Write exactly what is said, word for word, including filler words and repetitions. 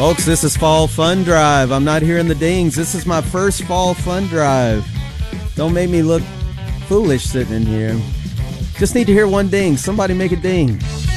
Folks, this is Fall Fun Drive. I'm not hearing the dings. This is my first Fall Fun Drive. Don't make me look foolish sitting in here. Just need to hear one ding. Somebody make a ding.